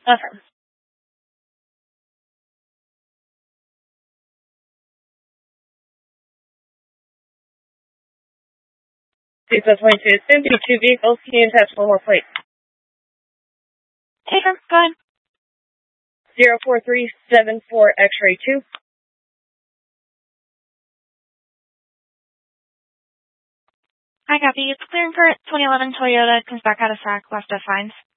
Affirm. Seatbelt 22 is empty. 2 vehicles. Can you attach one more plate? Hey, go ahead. 04374 X-ray 2. Hi, copy. It's clearing for 2011 Toyota. Comes back out of SAC, left of fines.